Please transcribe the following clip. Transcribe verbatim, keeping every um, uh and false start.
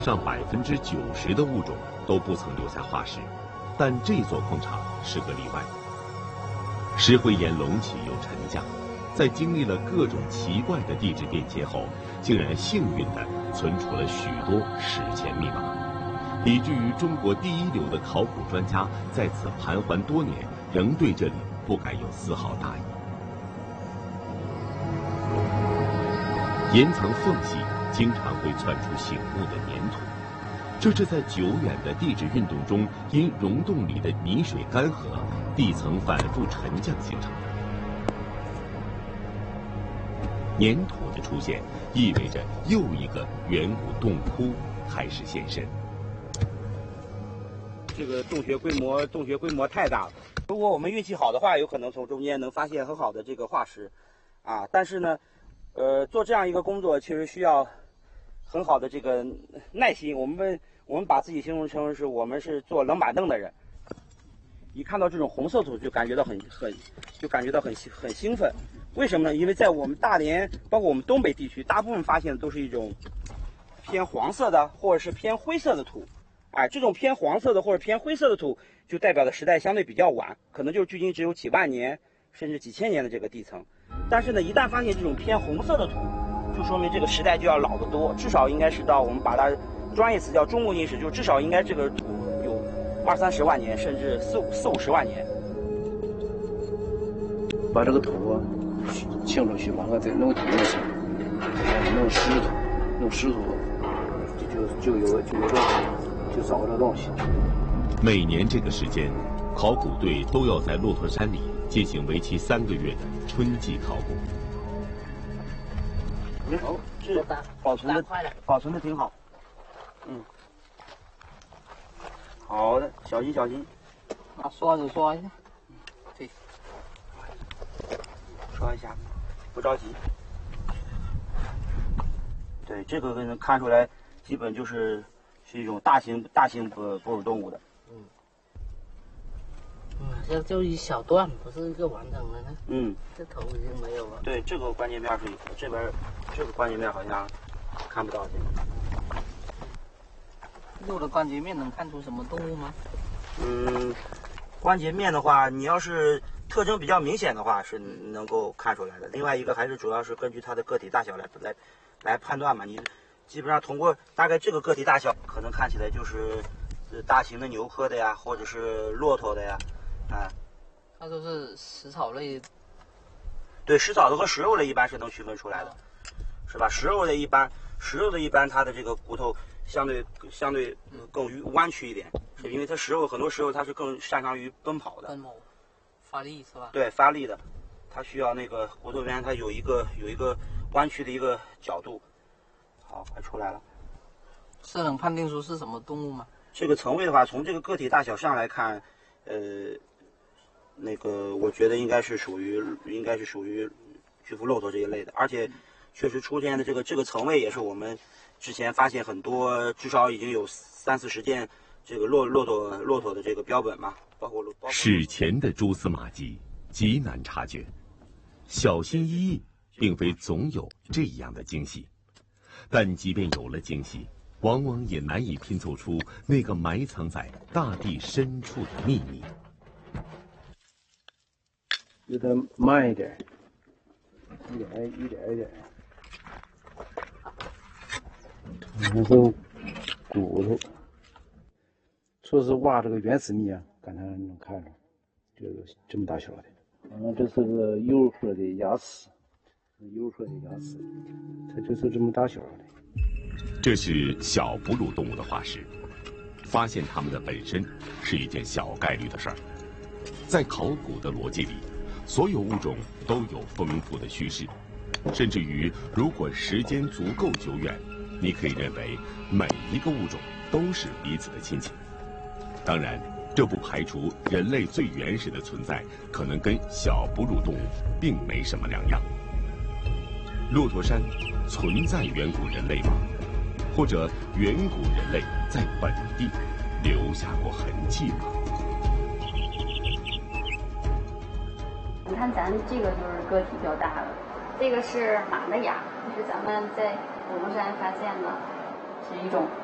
上百分之九十的物种都不曾留下化石，但这座矿场是个例外。石灰岩隆起又沉降，在经历了各种奇怪的地质变迁后，竟然幸运地存储了许多史前密码，以至于中国第一流的考古专家在此盘桓多年，仍对这里不敢有丝毫大意。岩层缝隙经常会窜出醒目的粘土，这是在久远的地质运动中因溶洞里的泥水干涸、地层反复沉降形成的。粘土的出现意味着又一个远古洞窟开始现身。 这个洞穴规模，洞穴规模太大了。如果我们运气好的话，有可能从中间能发现很好的这个化石，啊，但是呢，呃，做这样一个工作确实需要很好的这个耐心。我们我们把自己形容成是我们是坐冷板凳的人，一看到这种红色土就感觉到很很就感觉到很很兴奋。为什么呢？因为在我们大连，包括我们东北地区，大部分发现的都是一种偏黄色的或者是偏灰色的土。哎，这种偏黄色的或者偏灰色的土，就代表的时代相对比较晚，可能就距今只有几万年甚至几千年的这个地层。但是呢，一旦发现这种偏红色的土，就说明这个时代就要老得多，至少应该是到我们把它专业词叫中国历史，就至少应该这个土有二三十万年，甚至四五四五十万年。 把这个土啊清出去，完了再弄土就行，弄湿土，弄湿土就就有就有这就找这东西。 每年这个时间，考古队都要在骆驼山里进行为期三个月的春季考古。 哦，这保存的保存的挺好。嗯，好的，小心小心。 拿刷子刷一下。对， 刷一下，不着急。对，这个能看出来，基本就是是一种大型大型哺哺乳动物的。 嗯。嗯，这就一小段，不是一个完整的呢。 嗯。 这头已经没有了。 对，这个关节面是这边，这个关节面好像看不到这个。 肉的关节面能看出什么动物吗？ 嗯，关节面的话，你要是特征比较明显的话，是能够看出来的。另外一个还是主要是根据它的个体大小来来来判断嘛。你基本上通过大概这个个体大小，可能看起来就是大型的牛科的呀，或者是骆驼的呀，啊。 它都是食草类。 对，食草的和食肉的一般是能区分出来的，是吧？食肉的一般，食肉的一般它的这个骨头相对相对更弯曲一点，是因为它食肉很多食肉它是更擅长于奔跑的， 奔跑，发力是吧？ 对，发力的，它需要那个骨头边它有一个有一个弯曲的一个角度。好，快出来了。 是能判定出是什么动物吗？ 这个层位的话，从这个个体大小上来看，呃，那个我觉得应该是属于应该是属于巨幅骆驼这一类的，而且确实出现的这个这个层位也是我们之前发现很多，至少已经有三四十件这个骆骆驼骆驼的这个标本嘛，包括包括史前的蛛丝马迹极难察觉，小心翼翼并非总有这样的惊喜，但即便有了惊喜，往往也难以拼凑出那个埋藏在大地深处的秘密。 有点慢一点，一点一点一点。那是骨头，说是挖这个原始密啊，刚才能看着，就是这么大小的。嗯，这是个幼科的牙齿，幼科的牙齿，它就是这么大小的。 这是小哺乳动物的化石，发现它们的本身是一件小概率的事儿。在考古的逻辑里，所有物种都有丰富的叙事，甚至于如果时间足够久远，你可以认为每一个物种都是彼此的亲戚。当然，这不排除人类最原始的存在可能跟小哺乳动物并没什么两样。骆驼山存在远古人类吗？或者远古人类在本地留下过痕迹吗？ 你看咱这个就是个体比较大了，这个是马的牙，就是咱们在普通山发现的，是一种